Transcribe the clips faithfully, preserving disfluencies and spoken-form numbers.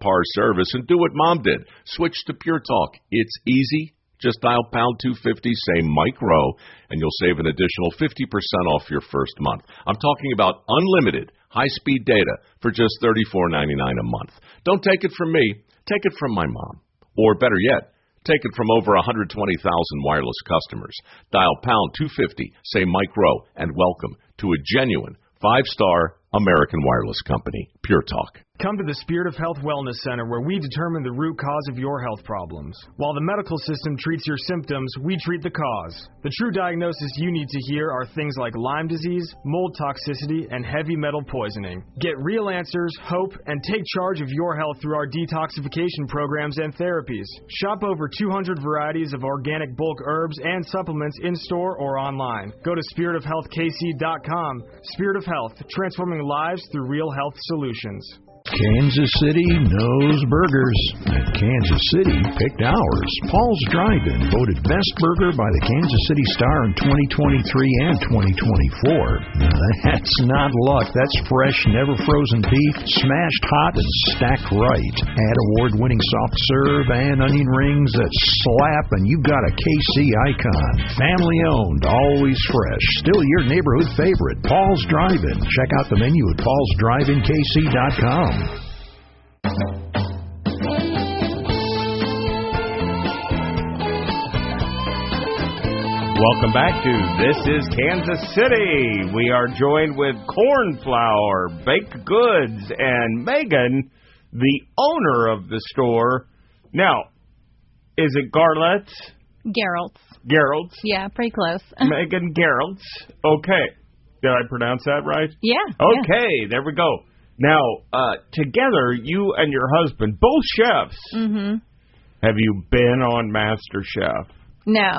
subpar service and do what Mom did. Switch to Pure Talk. It's easy. Just dial pound two fifty, say Mike Rowe, and you'll save an additional fifty percent off your first month. I'm talking about unlimited high-speed data for just thirty-four ninety-nine a month. Don't take it from me. Take it from my mom. Or better yet, take it from over one hundred twenty thousand wireless customers. Dial pound two fifty, say Mike Rowe, and welcome to a genuine five-star American wireless company, Pure Talk. Come to the Spirit of Health Wellness Center, where we determine the root cause of your health problems. While the medical system treats your symptoms, we treat the cause. The true diagnosis you need to hear are things like Lyme disease, mold toxicity, and heavy metal poisoning. Get real answers, hope, and take charge of your health through our detoxification programs and therapies. Shop over two hundred varieties of organic bulk herbs and supplements in-store or online. Go to spirit of health k c dot com. Spirit of Health, transforming lives through real health solutions. Kansas City knows burgers, and Kansas City picked ours. Paul's Drive-In, voted best burger by the Kansas City Star in twenty twenty-three and twenty twenty-four. Now, that's not luck. That's fresh, never frozen beef, smashed hot and stacked right. Add award-winning soft serve and onion rings that slap, and you've got a K C icon. Family-owned, always fresh. Still your neighborhood favorite, Paul's Drive-In. Check out the menu at pauls drive in k c dot com. Welcome back to This is Kansas City. We are joined with Corn Flour, Baked Goods, and Megan, the owner of the store. Now, is it Garlett's? Gerald's. Gerald's? Yeah, pretty close. Megan Gerald's. Okay. Did I pronounce that right? Yeah. Okay, yeah. There we go. Now, uh, together, you and your husband, both chefs, mm-hmm. have you been on MasterChef? No.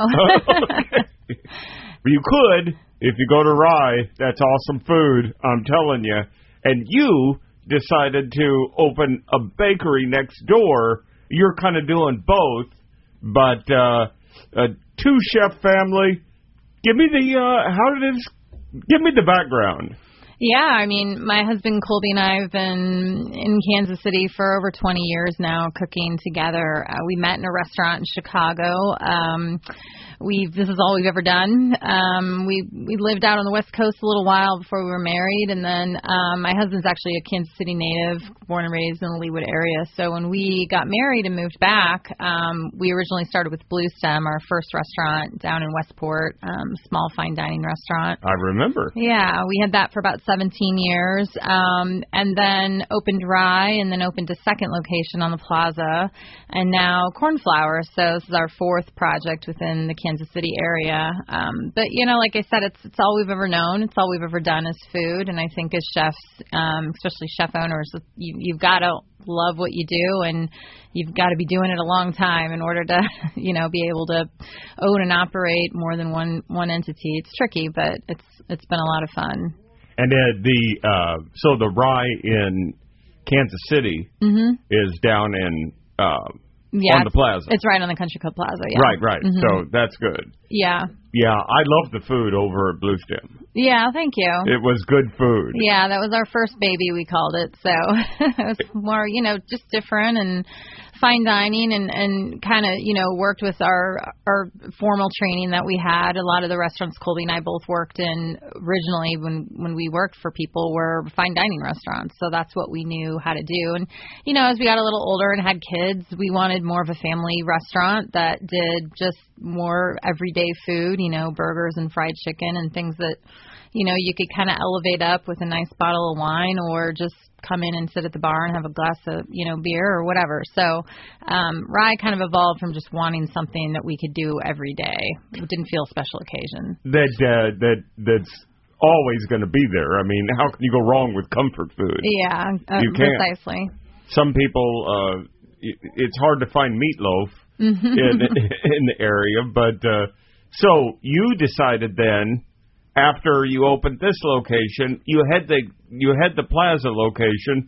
Okay. You could, if you go to Rye. That's awesome food, I'm telling you. And you decided to open a bakery next door. You're kind of doing both, but uh, a two-chef family. Give me the, uh, how did this, give me the background. Yeah, I mean, my husband Colby and I have been in Kansas City for over twenty years now, cooking together. Uh, we met in a restaurant in Chicago. Um, we this is all we've ever done. Um, we we lived out on the West Coast a little while before we were married, and then um, my husband's actually a Kansas City native, born and raised in the Leawood area. So when we got married and moved back, um, we originally started with Blue Stem, our first restaurant down in Westport, um, small fine dining restaurant. I remember. Yeah, we had that for about seventeen years, um, and then opened Rye, and then opened a second location on the plaza, and now Corn Flour. So this is our fourth project within the Kansas City area. Um, but, you know, like I said, it's it's all we've ever known. It's all we've ever done is food, and I think as chefs, um, especially chef owners, you, you've got to love what you do, and you've got to be doing it a long time in order to, you know, be able to own and operate more than one one entity. It's tricky, but it's it's been a lot of fun. And uh, the uh, so the Rye in Kansas City mm-hmm. is down in uh, yeah, on the plaza. It's right on the Country Club Plaza. Yeah. Right, right. Mm-hmm. So that's good. Yeah. Yeah, I love the food over at Blue Stem. Yeah, thank you. It was good food. Yeah, that was our first baby, we called it. So it was more, you know, just different and fine dining, and, and kind of, you know, worked with our our formal training that we had. A lot of the restaurants Colby and I both worked in originally when, when we worked for people were fine dining restaurants. So that's what we knew how to do. And, you know, as we got a little older and had kids, we wanted more of a family restaurant that did just more everyday food, you know, burgers and fried chicken and things that, you know, you could kind of elevate up with a nice bottle of wine, or just come in and sit at the bar and have a glass of, you know, beer or whatever. So um, Rye kind of evolved from just wanting something that we could do every day. It didn't feel a special occasion. That uh, that that's always going to be there. I mean, how can you go wrong with comfort food? Yeah, uh, you can't. Precisely. Some people, uh, it's hard to find meatloaf mm-hmm. in in the area, but uh, so you decided then, after you opened this location, you had the you had the Plaza location,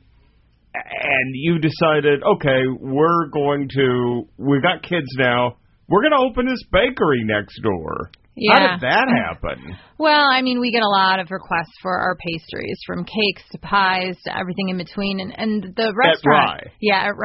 and you decided, okay, we're going to, we've got kids now, we're going to open this bakery next door. Yeah. How did that happen? Well, I mean, we get a lot of requests for our pastries, from cakes to pies to everything in between, and, and the restaurant. At Rye. Yeah, at